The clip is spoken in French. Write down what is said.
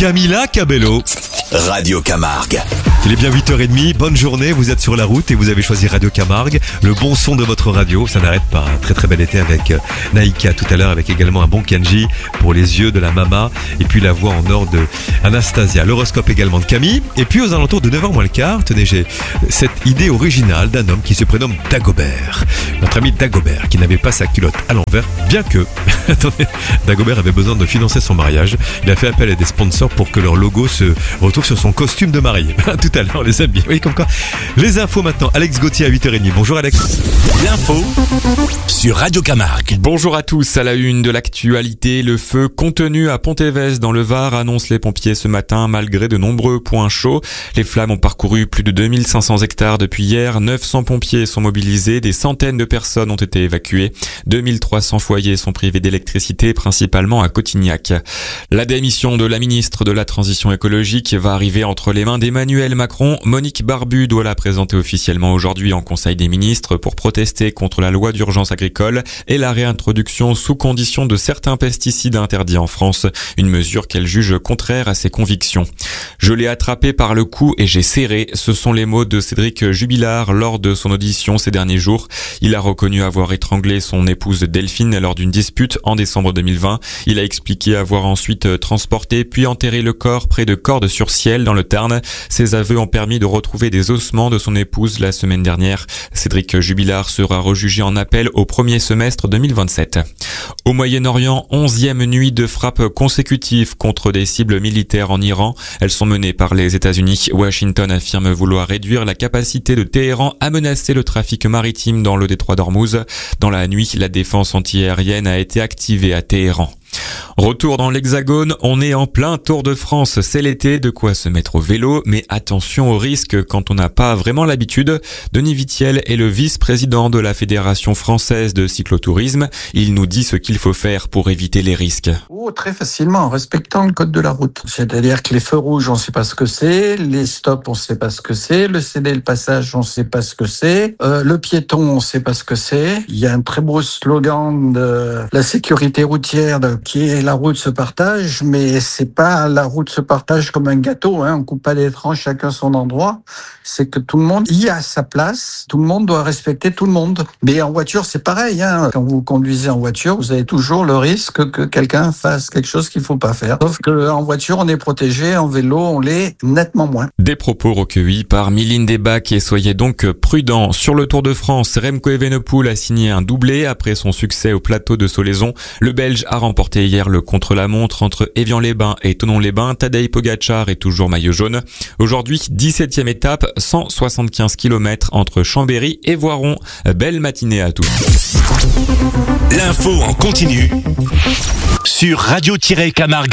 Camila Cabello. Radio Camargue. Il est bien 8h30, bonne journée, vous êtes sur la route et vous avez choisi Radio Camargue, le bon son de votre radio, ça n'arrête pas. Un très très bel été avec Naïka tout à l'heure, avec également un bon Kenji pour les yeux de la mama et puis la voix en or de Anastasia. L'horoscope également de Camille. Et puis aux alentours de 9h moins le quart, tenez, j'ai cette idée originale d'un homme qui se prénomme Dagobert. Notre ami Dagobert qui n'avait pas sa culotte à l'envers, bien que, attendez, Dagobert avait besoin de financer son mariage. Il a fait appel à des sponsors pour que leur logo se retrouve sur son costume de mariée. Tout à l'heure, les amis. Oui, comme quoi. Les infos maintenant. Alex Gauthier à 8h30. Bonjour Alex. L'info sur Radio Camargue. Bonjour à tous. À la une de l'actualité, le feu contenu à Pont-Évès dans le Var, annoncent les pompiers ce matin, malgré de nombreux points chauds. Les flammes ont parcouru plus de 2500 hectares depuis hier. 900 pompiers sont mobilisés. Des centaines de personnes ont été évacuées. 2300 foyers sont privés d'électricité, principalement à Cotignac. La démission de la ministre de la Transition écologique va arriver entre les mains d'Emmanuel Macron. Monique Barbu doit la présenter officiellement aujourd'hui en Conseil des ministres pour protester contre la loi d'urgence agricole et la réintroduction sous condition de certains pesticides interdits en France, une mesure qu'elle juge contraire à ses convictions. Je l'ai attrapé par le cou et j'ai serré, ce sont les mots de Cédric Jubilard lors de son audition ces derniers jours. Il a reconnu avoir étranglé son épouse Delphine lors d'une dispute en décembre 2020. Il a expliqué avoir ensuite transporté puis enterré le corps près de Cordes-sur-Ciel dans le Tarn. Ses aveux ont permis de retrouver des ossements de son épouse la semaine dernière. Cédric Jubilard sera rejugé en appel au premier semestre 2027. Au Moyen-Orient, 11e nuit de frappes consécutives contre des cibles militaires en Iran. Elles sont menées par les États-Unis. Washington affirme vouloir réduire la capacité de Téhéran à menacer le trafic maritime dans le détroit d'Ormuz. Dans la nuit, la défense antiaérienne a été activée à Téhéran. Retour dans l'Hexagone, on est en plein Tour de France, c'est l'été, de quoi se mettre au vélo, mais attention aux risques quand on n'a pas vraiment l'habitude. Denis Vitiel est le vice-président de la Fédération française de cyclotourisme. Il nous dit ce qu'il faut faire pour éviter les risques. Très facilement, en respectant le code de la route. C'est-à-dire que les feux rouges, on ne sait pas ce que c'est, les stops, on ne sait pas ce que c'est, le céder le passage, on ne sait pas ce que c'est, le piéton, on ne sait pas ce que c'est. Il y a un très beau slogan de la sécurité routière qui est la route se partage, mais c'est pas la route se partage comme un gâteau, on coupe pas les tranches, chacun son endroit. C'est que tout le monde y a sa place, tout le monde doit respecter tout le monde. Mais en voiture, c'est pareil, Quand vous conduisez en voiture, vous avez toujours le risque que quelqu'un fasse quelque chose qu'il faut pas faire. Sauf que en voiture, on est protégé, en vélo, on l'est nettement moins. Des propos recueillis par Mylène Debac et soyez donc prudents. Sur le Tour de France, Remco Evenepoel a signé un doublé après son succès au plateau de Solaizon. Le Belge a remporté hier le contre-la-montre entre Évian-les-Bains et Thonon-les-Bains. Tadej Pogačar est toujours maillot jaune. Aujourd'hui, 17e étape, 175 km entre Chambéry et Voiron. Belle matinée à tous. L'info en continu sur radio-camargue.